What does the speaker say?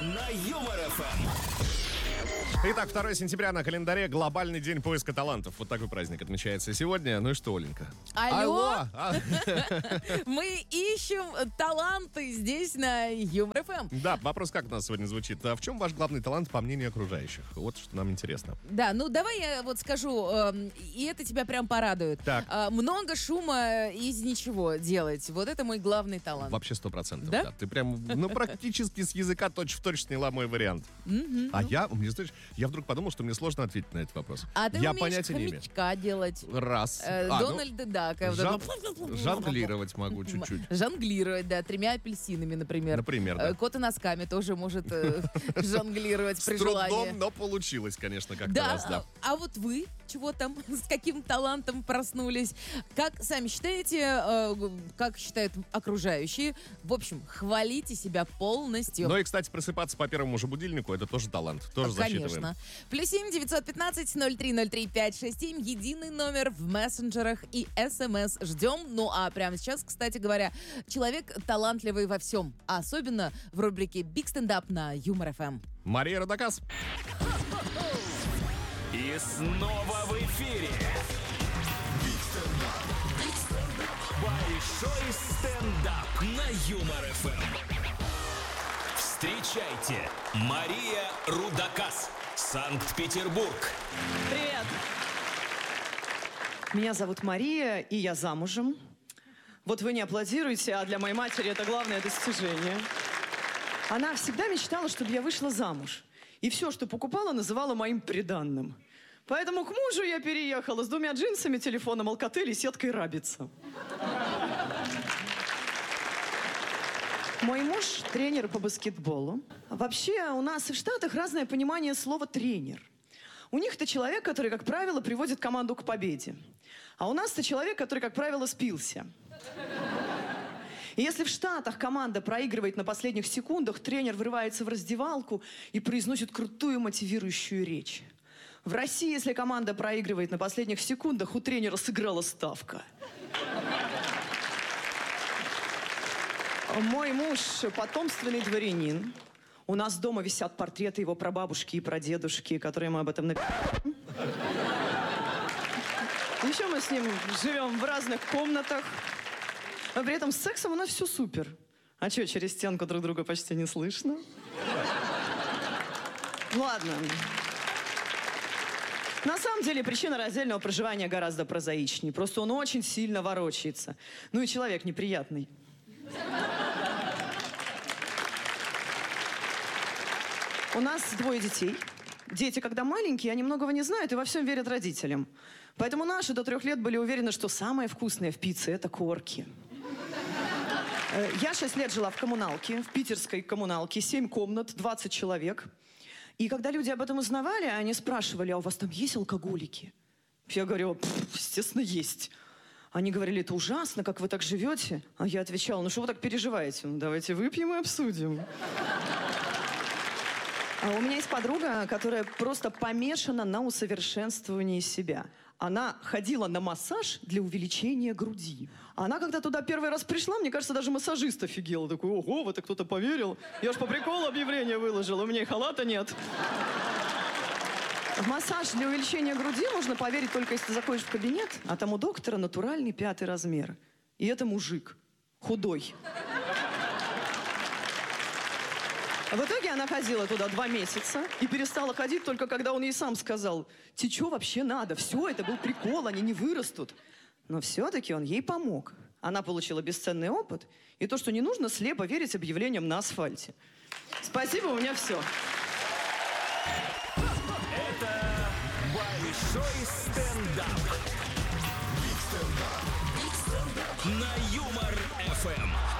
на Юмор ФМ. Итак, 2 сентября на календаре — глобальный день поиска талантов. Вот такой праздник отмечается сегодня. Ну и что, Оленька? Алло. Мы ищем таланты здесь на Юмор ФМ. Да, вопрос как у нас сегодня звучит. А в чем ваш главный талант, по мнению окружающих? Вот что нам интересно. Да, ну давай я вот скажу, и это тебя прям порадует. Так. Много шума из ничего делать. Вот это мой главный талант. Вообще 100%. Да? Ты прям, практически с языка точь-в-точь сняла мой вариант. А я вдруг подумал, что мне сложно ответить на этот вопрос. А ты я умеешь понятия не имею. хомячка делать. Раз. Дональда Дака. Жонглировать могу чуть-чуть. Жонглировать, да, 3 апельсинами, например. Например, да. Кот и носками тоже может жонглировать при С желании. трудом, но получилось, конечно, как-то Да, раз, да. а вот вы чего там, с каким талантом проснулись? Как сами считаете, как считают окружающие? В общем, хвалите себя полностью. Ну и, кстати, просыпаться по первому же будильнику — это тоже талант, тоже засчитываем. Конечно. +7 915 0303 567. Единый номер в мессенджерах и СМС. Ждем. Ну а прямо сейчас, кстати говоря, человек талантливый во всем. А особенно в рубрике «Биг стендап» на Юмор ФМ. Мария Родокас. И снова в эфире большой стендап на Юмор ФМ. Встречайте, Мария Рудакас, Санкт-Петербург. Привет! Меня зовут Мария, и я замужем. Вот вы не аплодируете, а для моей матери это главное достижение. Она всегда мечтала, чтобы я вышла замуж. И все, что покупала, называла моим приданным. Поэтому к мужу я переехала с 2 джинсами, телефоном Alcatel и сеткой Рабица. Мой муж тренер по баскетболу. Вообще, у нас и в Штатах разное понимание слова «тренер». У них это человек, который, как правило, приводит команду к победе. А у нас это человек, который, как правило, спился. И если в Штатах команда проигрывает на последних секундах, тренер врывается в раздевалку и произносит крутую мотивирующую речь. В России, если команда проигрывает на последних секундах, у тренера сыграла ставка. Мой муж потомственный дворянин. У нас дома висят портреты его прабабушки и прадедушки, которые мы об этом написали. Еще мы с ним живем в разных комнатах. Но при этом с сексом у нас все супер. А что, через стенку друг друга почти не слышно? Ладно. На самом деле причина раздельного проживания гораздо прозаичнее. Просто он очень сильно ворочается. Ну и человек неприятный. У нас 2 детей. Дети, когда маленькие, они многого не знают и во всем верят родителям. Поэтому наши до 3 лет были уверены, что самое вкусное в пицце – это корки. Я 6 лет жила в коммуналке, в питерской коммуналке, 7 комнат, 20 человек. И когда люди об этом узнавали, они спрашивали: а у вас там есть алкоголики? Я говорю: естественно, есть. Они говорили: это ужасно, как вы так живете. А я отвечала: ну что вы так переживаете? Ну давайте выпьем и обсудим. А у меня есть подруга, которая просто помешана на усовершенствовании себя. Она ходила на массаж для увеличения груди. Она когда туда 1 раз пришла, мне кажется, даже массажист офигел. Такой: ого, в это кто-то поверил. Я ж по приколу объявление выложил, у меня и халата нет. В массаж для увеличения груди можно поверить только если ты заходишь в кабинет, а там у доктора натуральный 5 размер. И это мужик. Худой. В итоге она ходила туда 2 месяца и перестала ходить только когда он ей сам сказал: тебе что вообще надо? Все, это был прикол, они не вырастут. Но все-таки он ей помог. Она получила бесценный опыт и то, что не нужно слепо верить объявлениям на асфальте. Спасибо, у меня все. Это большой стендап. На Юмор ФМ.